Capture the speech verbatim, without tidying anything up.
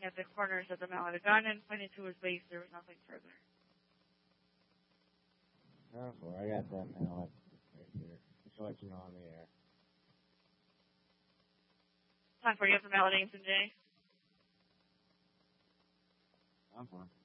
at the corners of the mallet. A gun and pointed to his base. There was nothing further. Oh, well, I got that mallet right here. Just to let you know on the air. Time for you have the mallet, Ames and Jay. I'm fine.